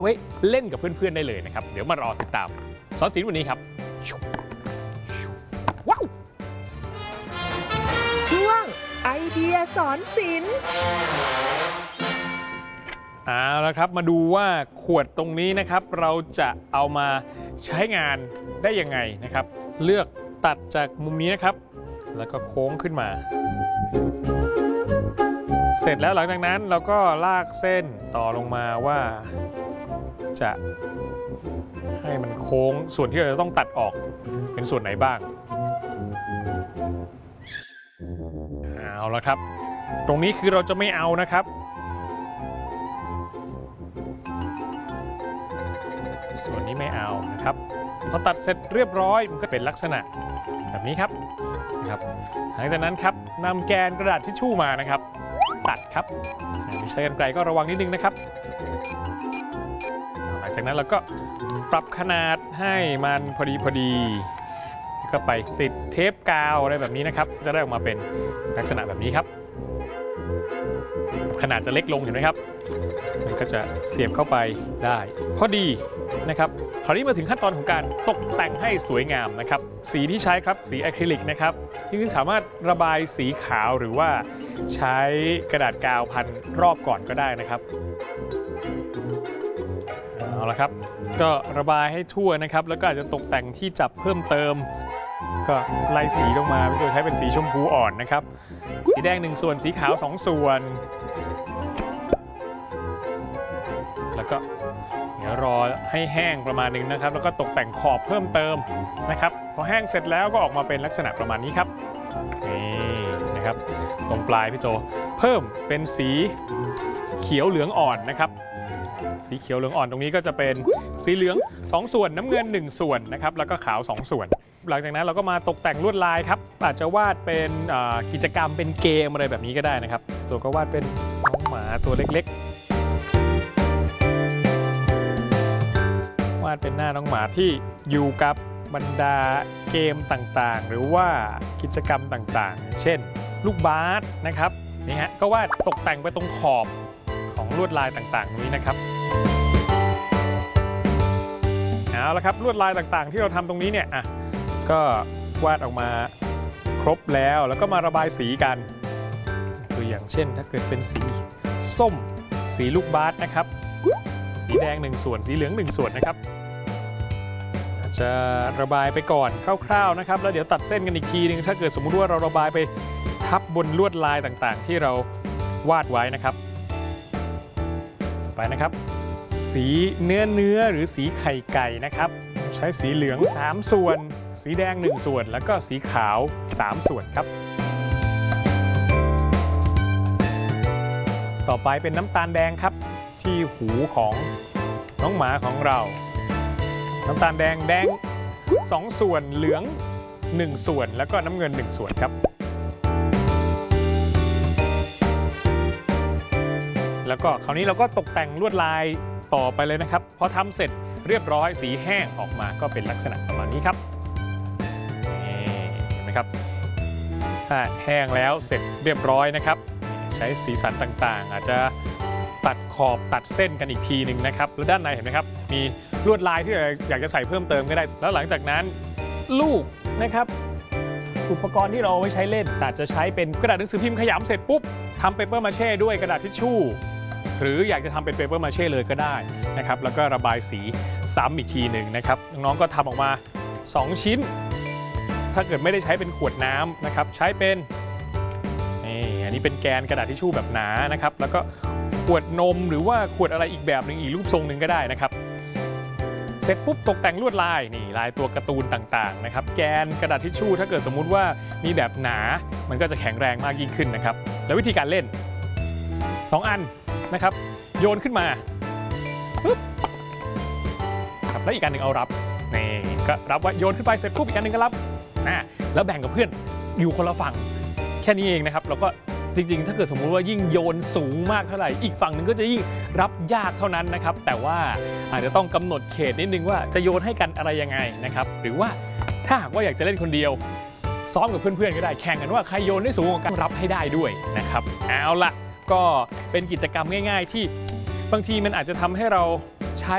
ไว้เล่นกับเพื่อนๆได้เลยนะครับเดี๋ยวมารอติดตามสอนศิลป์วันนี้ครับว้าวช่วงไอเดียสอนศิลป์เอาละครับมาดูว่าขวดตรงนี้นะครับเราจะเอามาใช้งานได้ยังไงนะครับเลือกตัดจากมุมนี้นะครับแล้วก็โค้งขึ้นมาเสร็จแล้วหลังจากนั้นเราก็ลากเส้นต่อลงมาว่าจะให้มันโค้งส่วนที่เราจะต้องตัดออกเป็นส่วนไหนบ้างเอาละครับตรงนี้คือเราจะไม่เอานะครับส่วนนี้ไม่เอานะครับพอตัดเสร็จเรียบร้อยมันก็เป็นลักษณะแบบนี้ครับหลังจากนั้นครับนำแกนกระดาษทิชชู่มานะครับตัดครับใช้กรรไกรก็ระวังนิดนึงนะครับหลังจากนั้นเราก็ปรับขนาดให้มันพอดีก็ไปติดเทปกาวอะไรแบบนี้นะครับจะได้ออกมาเป็นลักษณะแบบนี้ครับขนาดจะเล็กลงเห็นไหมครับมันก็จะเสียบเข้าไปได้พอดีนะครับคราวนี้มาถึงขั้นตอนของการตกแต่งให้สวยงามนะครับสีที่ใช้ครับสีอะคริลิกนะครับจริงๆสามารถระบายสีขาวหรือว่าใช้กระดาษกาวพันรอบก่อนก็ได้นะครับเอาละครับก็ระบายให้ทั่วนะครับแล้วก็อาจจะตกแต่งที่จับเพิ่มเติมก็ไล่สีลงมาโดยใช้เป็นสีชมพูอ่อนนะครับสีแดง1ส่วนสีขาว2ส่วนแล้วก็เดี๋ยวรอให้แห้งประมาณนึงนะครับแล้วก็ตกแต่งขอบเพิ่มเติมนะครับพอแห้งเสร็จแล้วก็ออกมาเป็นลักษณะประมาณนี้ครับนี่นะครับตรงปลายพี่โจเพิ่มเป็นสีเขียวเหลืองอ่อนนะครับสีเขียวเหลืองอ่อนตรงนี้ก็จะเป็นสีเหลือง2ส่วนน้ำเงิน1ส่วนนะครับแล้วก็ขาว2ส่วนหลังจากนั้นเราก็มาตกแต่งลวดลายครับอาจจะวาดเป็นกิจกรรมเป็นเกมอะไรแบบนี้ก็ได้นะครับตัวก็วาดเป็นน้องหมาตัวเล็กๆวาดเป็นหน้าน้องหมาที่อยู่กับบรรดาเกมต่างๆหรือว่ากิจกรรมต่างๆเช่นลูกบาสนะครับนี่ฮะก็วาดตกแต่งไปตรงขอบของลวดลายต่างๆนี้นะครับเอาละครับลวดลายต่างๆที่เราทำตรงนี้เนี่ยก็วาดออกมาครบแล้วก็มาระบายสีกันตัวอย่างเช่นถ้าเกิดเป็นสีส้มสีลูกบาสนะครับสีแดง1ส่วนสีเหลือง1ส่วนนะครับจะระบายไปก่อนคร่าวๆนะครับแล้วเดี๋ยวตัดเส้นกันอีกทีนึงถ้าเกิดสมมุติว่าเราระบายไปทับบนลวดลายต่างๆที่เราวาดไว้นะครับไปนะครับสีเนื้อหรือสีไข่ไก่นะครับใช้สีเหลือง3ส่วนสีแดง1ส่วนแล้วก็สีขาว3ส่วนครับต่อไปเป็นน้ำตาลแดงครับที่หูของน้องหมาของเราน้ำตาลแดง2ส่วนเหลือง1ส่วนแล้วก็น้ำเงิน1ส่วนครับแล้วก็คราวนี้เราก็ตกแต่งลวดลายต่อไปเลยนะครับพอทำเสร็จเรียบร้อยสีแห้งออกมาก็เป็นลักษณะประมาณนี้ครับเห็นไหมครับถ้าแห้งแล้วเสร็จเรียบร้อยนะครับใช้สีสันต่างๆอาจจะตัดขอบตัดเส้นกันอีกทีหนึ่งนะครับแล้วด้านในเห็นไหมครับมีลวดลายที่อยากจะใส่เพิ่มเติมก็ได้แล้วหลังจากนั้นลูกนะครับอุปกรณ์ที่เราเอาไว้ใช้เล่นอาจจะใช้เป็นกระดาษหนังสือพิมพ์ขยำเสร็จปุ๊บทำเปเปอร์มาเช่ด้วยกระดาษทิชชู่หรืออยากจะทำเป็นเปเปอร์มาเช่เลยก็ได้นะครับแล้วก็ระบายสีซ้ำอีกทีหนึ่งนะครับน้องๆก็ทำออกมา2ชิ้นถ้าเกิดไม่ได้ใช้เป็นขวดน้ำนะครับใช้เป็นอันนี้เป็นแกนกระดาษทิชชู่แบบหนานะครับแล้วก็ขวดนมหรือว่าขวดอะไรอีกแบบหนึ่งอีกรูปทรงหนึ่งก็ได้นะครับเสร็จปุ๊บตกแต่งลวดลายนี่ลายตัวการ์ตูนต่างๆนะครับแกนกระดาษทิชชู่ถ้าเกิดสมมุติว่ามีแบบหนามันก็จะแข็งแรงมากยิ่งขึ้นนะครับแล้ววิธีการเล่น2อันนะครับโยนขึ้นมาปุ๊บครับแล้วอีกอันหนึ่งเอารับนี่ก็รับว่าโยนขึ้นไปเสร็จปุ๊บอีกอันหนึ่งก็รับแล้วแบ่งกับเพื่อนอยู่คนละฝั่งแค่นี้เองนะครับแล้วก็จริงๆถ้าเกิดสมมุติว่ายิ่งโยนสูงมากเท่าไหร่อีกฝั่งหนึ่งก็จะยิ่งรับยากเท่านั้นนะครับแต่ว่าอาจจะต้องกำหนดเขตนิดนึงว่าจะโยนให้กันอะไรยังไงนะครับหรือว่าถ้าหากว่าอยากจะเล่นคนเดียวซ้อมกับเพื่อนๆก็ได้แข่งกันว่าใครโยนได้สูงกว่ากันรับให้ได้ด้วยนะครับเอาละก็เป็นกิจกรรมง่ายๆที่บางทีมันอาจจะทำให้เรา